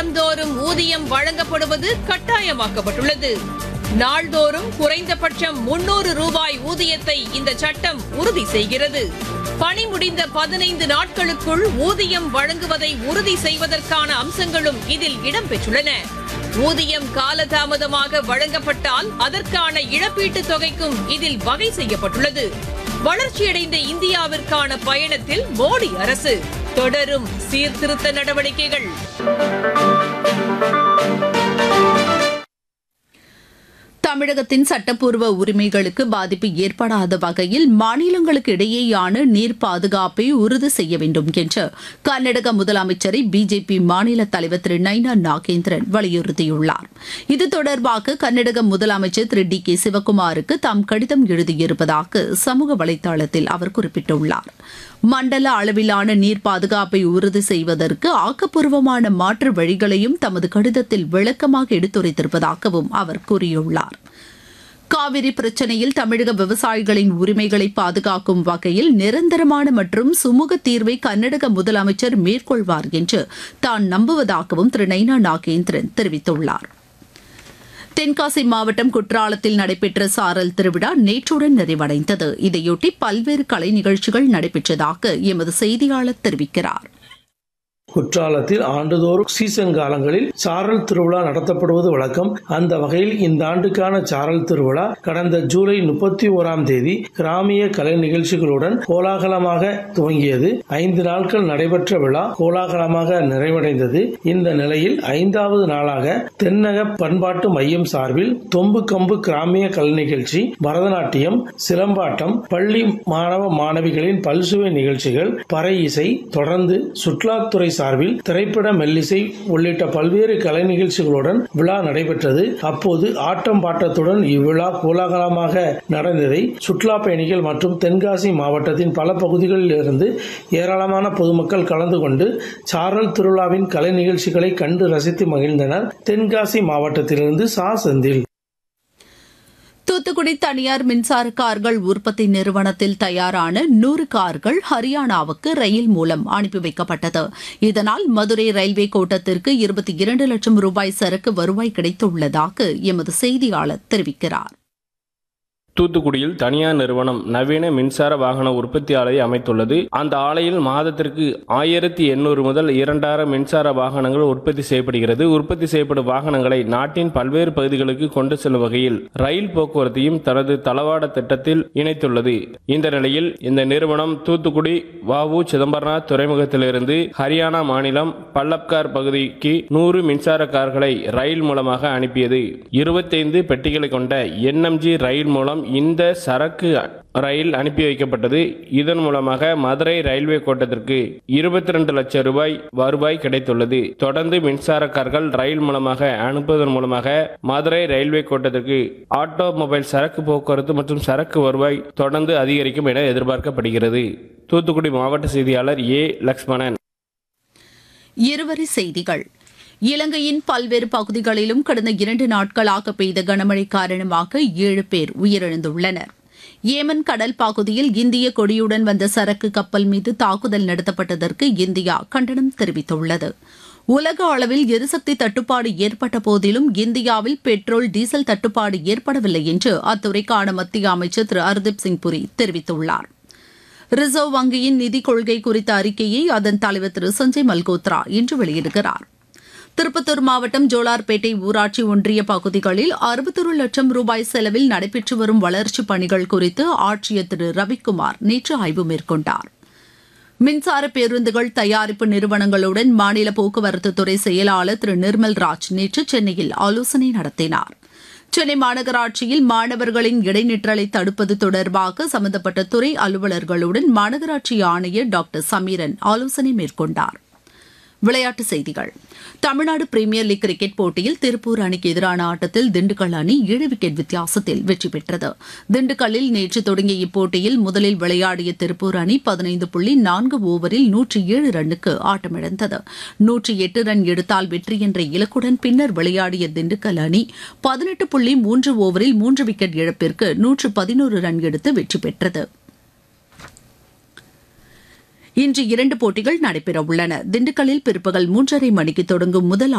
மாதந்தோறும் ஊதியம் வழங்கப்படுவது கட்டாயமாக்கப்பட்டுள்ளது. நாள்தோறும் குறைந்தபட்சம் 300 ரூபாய் ஊதியத்தை இந்த சட்டம் உறுதி செய்கிறது. பணி முடிந்த 15 நாட்களுக்குள் ஊதியம் வழங்குவதை உறுதி செய்வதற்கான அம்சங்களும் இதில் இடம்பெற்றுள்ளன. ஊதியம் காலதாமதமாக வழங்கப்பட்டால் அதற்கான இழப்பீட்டுத் தொகைக்கும் இதில் வகை செய்யப்பட்டுள்ளது. வளர்ச்சியடைந்த இந்தியாவிற்கான பயணத்தில் மோடி அரசு தொடரும் சீர்திருத்த நடவடிக்கைகள். தமிழகத்தின் சட்டப்பூர்வ உரிமைகளுக்கு பாதிப்பு ஏற்படாத வகையில் மாநிலங்களுக்கு இடையேயான நீர் பாதுகாப்பை உறுதி செய்ய வேண்டும் என்று கர்நாடக முதலமைச்சரை பிஜேபி மாநில தலைவர் திரு நைனா நாகேந்திரன் வலியுறுத்தியுள்ளார். இது தொடர்பாக கர்நாடக முதலமைச்சர் திரு டி கே சிவக்குமாருக்கு தாம் கடிதம் எழுதியிருப்பதாக சமூக வலைதளத்தில் அவர் குறிப்பிட்டுள்ளார். மண்டல அளவிலான நீர் பாதுகாப்பை உறுதி செய்வதற்கு ஆக்கப்பூர்வமான மாற்று வழிகளையும் தமது கடிதத்தில் விளக்கமாக எடுத்துரைத்திருப்பதாகவும் அவர் கூறியுள்ளார். காவிரி பிரச்சினையில் தமிழக விவசாயிகளின் உரிமைகளை பாதுகாக்கும் வகையில் நிரந்தரமான மற்றும் சுமூக தீர்வை கர்நாடக முதலமைச்சர் மேற்கொள்வார் என்று தான் நம்புவதாகவும் திரு நைனா நாகேந்திரன் தெரிவித்துள்ளார். தென்காசி மாவட்டம் குற்றாலத்தில் நடைபெற்ற சாரல் திருவிழா நேற்றுடன் நிறைவடைந்தது. இதையொட்டி பல்வேறு கலை நிகழ்ச்சிகள் நடைபெற்றதாக எமது செய்தியாளர் தெரிவிக்கிறார். குற்றாலத்தில் ஆண்டுதோறும் சீசன் காலங்களில் சாரல் திருவிழா நடத்தப்படுவது வழக்கம். அந்த வகையில் இந்த ஆண்டுக்கான சாரல் திருவிழா கடந்த ஜூலை 31ஆம் தேதி கிராமிய கலை நிகழ்ச்சிகளுடன் கோலாகலமாக துவங்கியது. 5 நாட்கள் நடைபெற்ற விழா கோலாகலமாக நிறைவடைந்தது. இந்த நிலையில் 5வது நாளாக தென்னக பண்பாட்டு மையம் சார்பில் தொம்பு கம்பு கிராமிய கலை நிகழ்ச்சி, பரதநாட்டியம், சிலம்பாட்டம், பள்ளி மாணவ மாணவிகளின் பல்சுவை நிகழ்ச்சிகள், பறை இசை, தொடர்ந்து சுற்றுலாத்துறை சார்பில் திரைப்பட, மெல்லிசை உள்ளிட்ட பல்வேறு கலை நிகழ்ச்சிகளுடன் விழா நடைபெற்றது. அப்போது ஆட்டம் பாட்டத்துடன் இவ்விழா கோலாகலமாக நடந்ததை சுற்றுலா பயணிகள் மற்றும் தென்காசி மாவட்டத்தின் பல பகுதிகளில் இருந்து ஏராளமான பொதுமக்கள் கலந்து கொண்டு சாரல் திருவிழாவின் கலை நிகழ்ச்சிகளை கண்டு ரசித்து மகிழ்ந்தனர். தென்காசி மாவட்டத்திலிருந்து செந்தில். தூத்துக்குடி தனியார் மின்சார கார்கள் உற்பத்தி நிறுவனத்தில் தயாரான 100 கார்கள் ஹரியானாவுக்கு ரயில் மூலம் அனுப்பி வைக்கப்பட்டது. இதனால் மதுரை ரயில்வே கோட்டத்திற்கு 22 லட்சம் ரூபாய் சரக்கு வருவாய் கிடைத்துள்ளதாக எமது செய்தியாளர் தெரிவிக்கிறார். தூத்துக்குடியில் தனியார் நிறுவனம் நவீன மின்சார வாகன உற்பத்தி ஆலையை அமைத்துள்ளது. அந்த ஆலையில் மாதத்திற்கு 1800 முதல் 2000 மின்சார வாகனங்கள் உற்பத்தி செய்யப்படுகிறது. உற்பத்தி செய்யப்படும் வாகனங்களை நாட்டின் பல்வேறு பகுதிகளுக்கு கொண்டு செல்லும் வகையில் ரயில் போக்குவரத்தையும் தனது தளவாட திட்டத்தில் இணைத்துள்ளது. இந்த நிலையில் இந்த நிறுவனம் தூத்துக்குடி வ.உ. சிதம்பரனார் துறைமுகத்திலிருந்து ஹரியானா மாநிலம் பல்லப்கார் பகுதிக்கு 100 மின்சார கார்களை ரயில் மூலமாக அனுப்பியது. 25 பெட்டிகளை கொண்ட NMG ரயில் மூலம் இந்த சரக்கு ரயில் அனுப்பி வைக்கப்பட்டது. இதன் மூலமாக மதுரை ரயில்வே கோட்டத்திற்கு 22 லட்சம் ரூபாய் வருவாய் கிடைத்துள்ளது. தொடர்ந்து மின்சார கார்கள் ரயில் மூலமாக அனுப்புவதன் மூலமாக மதுரை ரயில்வே கோட்டத்திற்கு ஆட்டோமொபைல் சரக்கு போக்குவரத்து மற்றும் சரக்கு வருவாய் தொடர்ந்து அதிகரிக்கும் என எதிர்பார்க்கப்படுகிறது. தூத்துக்குடி மாவட்ட செய்தியாளர் ஏ. லக்ஷ்மணன். இருவரி செய்திகள். இலங்கையின் பல்வேறு பகுதிகளிலும் கடந்த 2 நாட்களாக பெய்த கனமழை காரணமாக 7 பேர் உயிரிழந்துள்ளனர். ஏமன் கடல் பகுதியில் இந்திய கொடியுடன் வந்த சரக்கு கப்பல் மீது தாக்குதல் நடத்தப்பட்டதற்கு இந்தியா கண்டனம் தெரிவித்துள்ளது. உலக அளவில் எரிசக்தி தட்டுப்பாடு ஏற்பட்ட போதிலும் இந்தியாவில் பெட்ரோல், டீசல் தட்டுப்பாடு ஏற்படவில்லை என்று அத்துறைக்கான மத்திய அமைச்சர் திரு ஹர்தீப் சிங் புரி தெரிவித்துள்ளார். ரிசர்வ் வங்கியின் நிதிக் கொள்கை குறித்த அறிக்கையை அதன் தலைவர் திரு சஞ்சய் மல்கோத்ரா இன்று வெளியிடுகிறார். திருப்பத்தூர் மாவட்டம் ஜோலார்பேட்டை ஊராட்சி ஒன்றிய பகுதிகளில் 61 லட்சம் ரூபாய் செலவில் நடைபெற்று வரும் வளர்ச்சிப் பணிகள் குறித்து ஆட்சியர் திரு ரவிக்குமார் நேற்று ஆய்வு மேற்கொண்டார். மின்சார பேருந்துகள் தயாரிப்பு நிறுவனங்களுடன் மாநில போக்குவரத்து துறை செயலாளர் திரு நிர்மல் ராஜ் நேற்று சென்னையில் ஆலோசனை நடத்தினார். சென்னை மாநகராட்சியில் மாணவர்களின் இடைநிற்றலை தடுப்பது தொடர்பாக சம்பந்தப்பட்ட துறை அலுவலர்களுடன் மாநகராட்சி ஆணையர் டாக்டர் சமீரன் ஆலோசனை மேற்கொண்டார். விளையாட்டுச் செய்திகள். தமிழ்நாடு பிரீமியர் லீக் கிரிக்கெட் போட்டியில் திருப்பூர் அணிக்கு எதிரான ஆட்டத்தில் திண்டுக்கல் அணி 7 விக்கெட் வித்தியாசத்தில் வெற்றி பெற்றது. திண்டுக்கல்லில் நேற்று தொடங்கிய இப்போட்டியில் முதலில் விளையாடிய திருப்பூர் அணி 15.4 ஓவரில் 107 ரன்னுக்கு ஆட்டமிழந்தது. 108 ரன் எடுத்தால் வெற்றி என்ற இலக்குடன் பின்னர் விளையாடிய திண்டுக்கல் அணி 18.3 ஓவரில் 3 விக்கெட் இழப்பிற்கு 111 ரன் எடுத்து வெற்றி பெற்றது. இன்று 2 போட்டிகள் நடைபெறவுள்ளன. திண்டுக்கல்லில் பிற்பகல் 3:30 மணிக்கு தொடங்கும் முதல்